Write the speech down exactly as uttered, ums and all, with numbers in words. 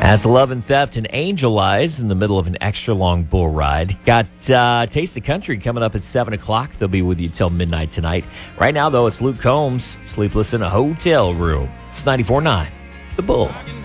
As Love and Theft and Angel Eyes in the middle of an extra long bull ride. Got uh, Taste of Country coming up at seven o'clock. They'll be with you till midnight tonight. Right now, though, it's Luke Combs, Sleepless in a Hotel Room. It's ninety-four point nine, The Bull.